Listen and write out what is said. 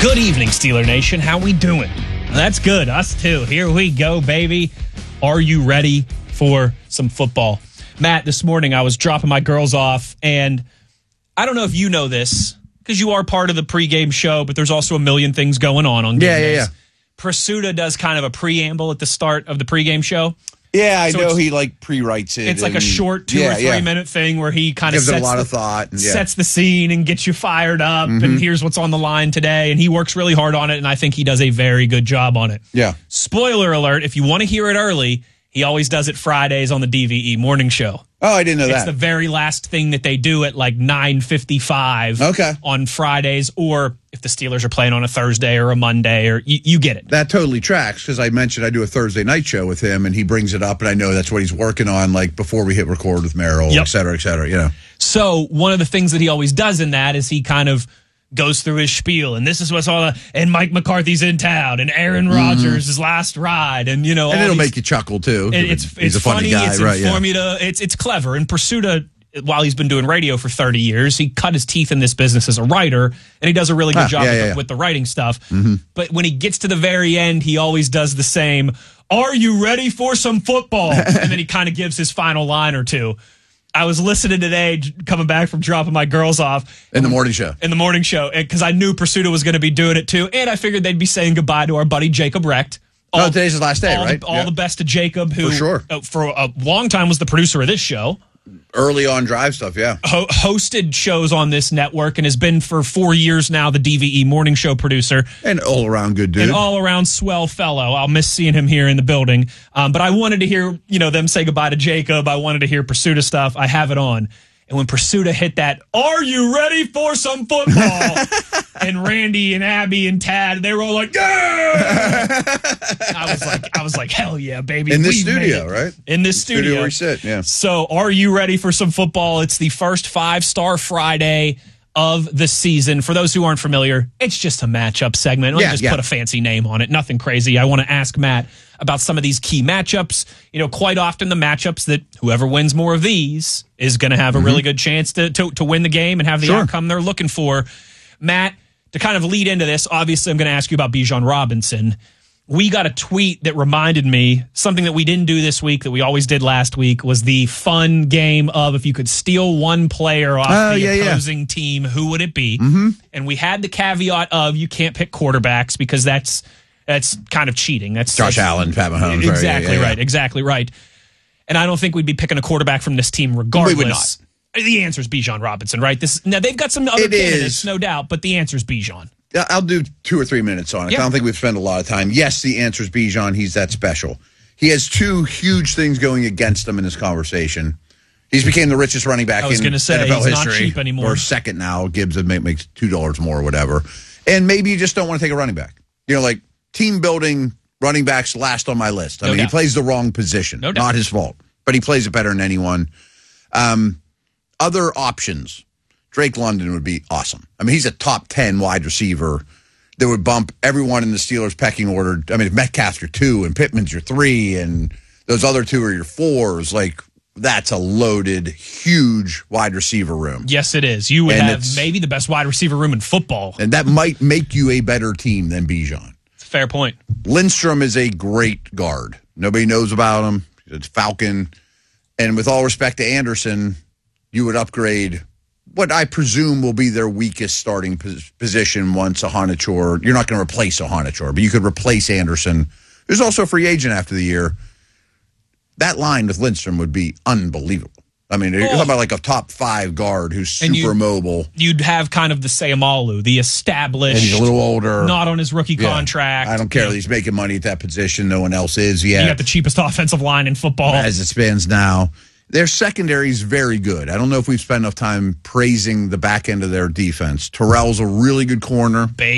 Good evening, Steeler Nation. How we doing? That's good. Us too. Here we go, baby. Are you ready for some football? Matt, this morning I was dropping my girls off, and I don't know if you know this, because you are part of the pregame show, but there's also a million things going on game days. Yeah. Pursuta does kind of a preamble at the start of the pregame show. Yeah, I know he pre-writes it. It's like a short 2 or 3 minute thing where he kind of gives it a lot of thought. And sets the scene and gets you fired up. And here's what's on the line today. And he works really hard on it. And I think he does a very good job on it. Yeah. Spoiler alert, if you want to hear it early, he always does it Fridays on the DVE morning show. Oh, I didn't know that. It's the very last thing that they do at like 9:55 on Fridays, or if the Steelers are playing on a Thursday or a Monday, or you get it. That totally tracks, because I mentioned I do a Thursday night show with him, and he brings it up, and I know that's what he's working on, like before we hit record with Merrill, et cetera, you know. So one of the things that he always does in that is he kind of goes through his spiel, and this is what's all, and Mike McCarthy's in town, and Aaron Rodgers' his last ride, and you know, and it'll make you chuckle too. It's a funny guy, it's informative, it's clever. And Pursuta, while he's been doing radio for 30 years, he cut his teeth in this business as a writer, and he does a really good job with the writing stuff. But when he gets to the very end, he always does the same. Are you ready for some football? And then he kind of gives his final line or two. I was listening today, coming back from dropping my girls off. In the morning show. Because I knew Pursuta was going to be doing it too. And I figured they'd be saying goodbye to our buddy Jacob Recht. Today's his last day, right? All the best to Jacob, who for a long time was the producer of this show. Early on drive stuff, yeah. Hosted shows on this network and has been for 4 years now the DVE morning show producer. And all-around good dude. An all-around swell fellow. I'll miss seeing him here in the building. But I wanted to hear, them say goodbye to Jacob. I wanted to hear Pursuta stuff. I have it on. And when Pursuta hit that, are you ready for some football? And Randy and Abby and Tad, they were all like, yeah! I was like, hell yeah, baby. In this studio, right? In this studio where we sit, yeah. So are you ready for some football? It's the first 5-Star Friday of the season. For those who aren't familiar, it's just a matchup segment. Let me just put a fancy name on it. Nothing crazy. I want to ask Matt about some of these key matchups. Quite often the matchups that whoever wins more of these is going to have a really good chance to win the game and have the outcome they're looking for. Matt, to kind of lead into this, obviously I'm going to ask you about Bijan Robinson. We got a tweet that reminded me something that we didn't do this week that we always did last week was the fun game of if you could steal one player off the opposing team, who would it be? And we had the caveat of you can't pick quarterbacks because that's kind of cheating. That's Josh Allen, Pat Mahomes. Exactly right. Exactly right. And I don't think we'd be picking a quarterback from this team regardless. We would not. The answer is Bijan Robinson, right? Now they've got some other candidates, no doubt, but the answer is Bijan. I'll do 2 or 3 minutes on it. I don't think we've spent a lot of time. Yes, the answer is Bijan. He's that special. He has 2 huge things going against him in this conversation. He's became the richest running back in NFL history. He's not cheap anymore. Or second now. Gibbs makes $2 more or whatever. And maybe you just don't want to take a running back. Like team building, running backs last on my list. I mean, he plays the wrong position. Not his fault. But he plays it better than anyone. Other options. Drake London would be awesome. I mean, he's a top 10 wide receiver that would bump everyone in the Steelers pecking order. I mean, if Metcalf's your 2 and Pittman's your 3 and those other 2 are your 4s, like that's a loaded, huge wide receiver room. Yes, it is. You would have maybe the best wide receiver room in football. And that might make you a better team than Bijan. It's a fair point. Lindstrom is a great guard. Nobody knows about him. It's Falcon. And with all respect to Anderson, you would upgrade what I presume will be their weakest starting position once Ahanichor. You're not going to replace Ahanichor, but you could replace Anderson, who's also a free agent after the year. That line with Lindstrom would be unbelievable. I mean, you're talking about like a top 5 guard who's super mobile. You'd have kind of the Sayamalu, the established. And he's a little older. Not on his rookie contract. I don't care that he's making money at that position. No one else is yet. You got the cheapest offensive line in football. As it stands now. Their secondary is very good. I don't know if we've spent enough time praising the back end of their defense. Terrell's a really good corner.